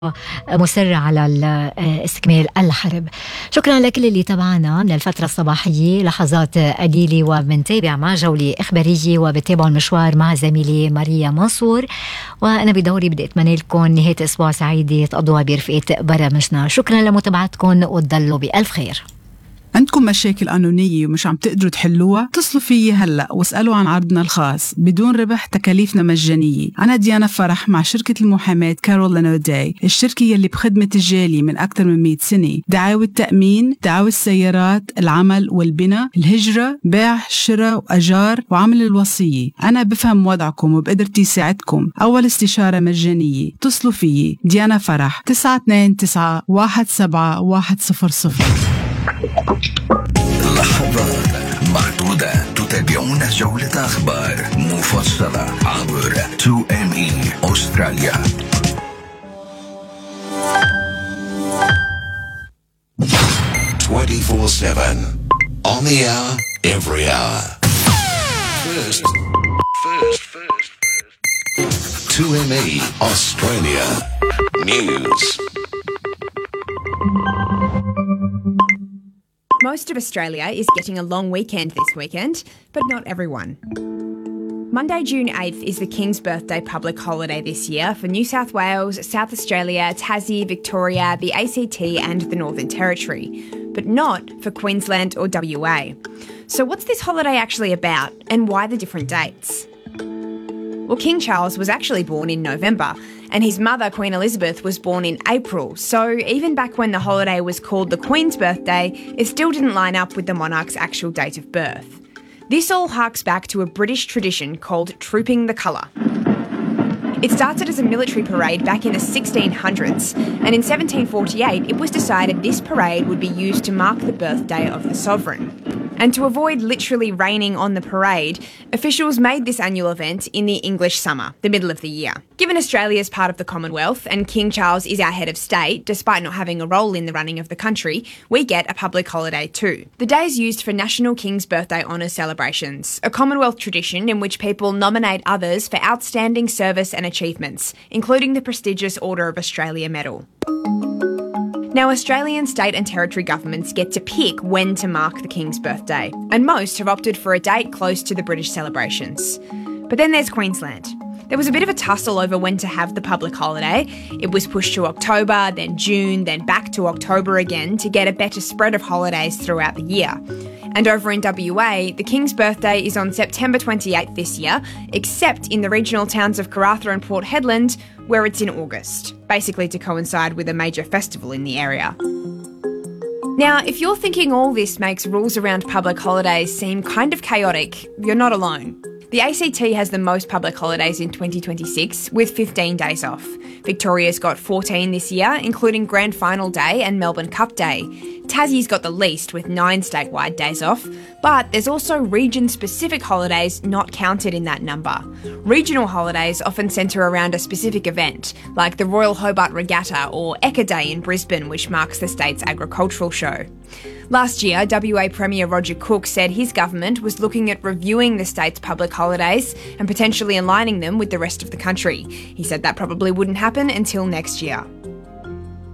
مصرة على استكمال الحرب. شكرا لكل اللي تابعنا من الفترة الصباحية لحظات قليلة، وبنتابع مع جولة إخبارية وبتابع المشوار مع زميلي ماريا منصور، وأنا بدوري بدي أتمنى لكم نهاية أسبوع سعيدة تقضوها برفقة برامجنا. شكرا لمتابعتكم وتضلوا بألف خير. عندكم مشاكل قانونية ومش عم تقدروا تحلوها؟ اتصلوا فيي هلأ واسألوا عن عرضنا الخاص بدون ربح، تكاليفنا مجانية. أنا ديانا فرح مع شركة المحاماة كارول لانوداي، الشركة يلي بخدمة الجالية من أكثر من 100 سنة. دعاوى التأمين، دعاوى السيارات، العمل والبناء، الهجرة، بيع، شراء وأجار، وعمل الوصية. أنا بفهم وضعكم وبقدرتي ساعدكم. أول استشارة مجانية. اتصلوا فيي ديانا فرح 929-17100. لحظات معدودة تتابعون جولة أخبار مفصلة عبر 2ME أستراليا. 24/7 on the hour, every hour. First. 2ME Australia News. Most of Australia is getting a long weekend this weekend, but not everyone. Monday, June 8th is the King's Birthday public holiday this year for New South Wales, South Australia, Tassie, Victoria, the ACT and the Northern Territory, but not for Queensland or WA. So what's this holiday actually about, and why the different dates? Well, King Charles was actually born in November, and his mother, Queen Elizabeth, was born in April. So even back when the holiday was called the Queen's Birthday, it still didn't line up with the monarch's actual date of birth. This all harks back to a British tradition called Trooping the Colour. It started as a military parade back in the 1600s, and in 1748 it was decided this parade would be used to mark the birthday of the sovereign. And to avoid literally raining on the parade, officials made this annual event in the English summer, the middle of the year. Given Australia is part of the Commonwealth and King Charles is our head of state, despite not having a role in the running of the country, we get a public holiday too. The day is used for National King's Birthday Honours celebrations, a Commonwealth tradition in which people nominate others for outstanding service and achievements, including the prestigious Order of Australia Medal. Now, Australian state and territory governments get to pick when to mark the King's birthday, and most have opted for a date close to the British celebrations. But then there's Queensland. There was a bit of a tussle over when to have the public holiday. It was pushed to October, then June, then back to October again to get a better spread of holidays throughout the year. And over in WA, the King's birthday is on September 28th this year, except in the regional towns of Karratha and Port Hedland, where it's in August, basically to coincide with a major festival in the area. Now, if you're thinking all this makes rules around public holidays seem kind of chaotic, you're not alone. The ACT has the most public holidays in 2026, with 15 days off. Victoria's got 14 this year, including Grand Final Day and Melbourne Cup Day. Tassie's got the least, with 9 statewide days off, but there's also region-specific holidays not counted in that number. Regional holidays often centre around a specific event, like the Royal Hobart Regatta or Ekka Day in Brisbane, which marks the state's agricultural show. Last year, WA Premier Roger Cook said his government was looking at reviewing the state's public holidays and potentially aligning them with the rest of the country. He said that probably wouldn't happen until next year.